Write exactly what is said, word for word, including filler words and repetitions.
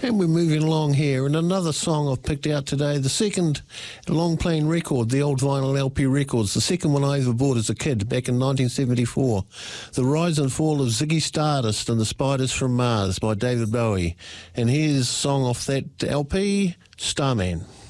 And we're moving along here, and another song I've picked out today, the second long playing record, the old vinyl L P records, the second one I ever bought as a kid back in nineteen seventy-four. The Rise and Fall of Ziggy Stardust and the Spiders from Mars by David Bowie. And here's a song off that L P, Starman.